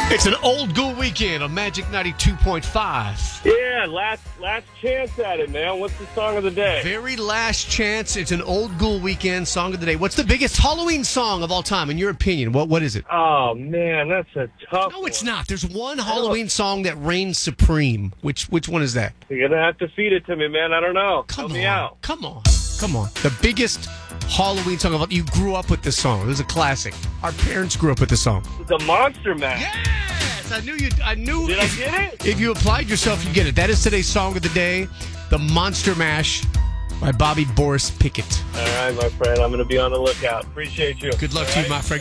It's an old Ghoul weekend on Magic 92.5. Yeah, last chance at it, man. What's the song of the day? Very last chance. It's an old Ghoul weekend song of the day. What's the biggest Halloween song of all time, in your opinion? What is it? Oh, man, that's a tough No, it's one. not. There's one Halloween song that reigns supreme. Which one is that? You're going to have to feed it to me, man. I don't know. Help me out. Come on. The biggest Halloween song of all. You grew up with this song. It was a classic. Our parents grew up with this song. The Monster Mash. Yes! I knew. Did I get it? If you applied yourself, you get it. That is today's song of the day, The Monster Mash by Bobby Boris Pickett. All right, my friend. I'm going to be on the lookout. Appreciate you. Good luck to you, my friend.